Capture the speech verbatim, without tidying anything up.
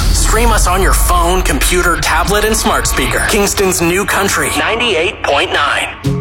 Stream us on your phone, computer, tablet, and smart speaker. Kingston's new country, ninety-eight point nine.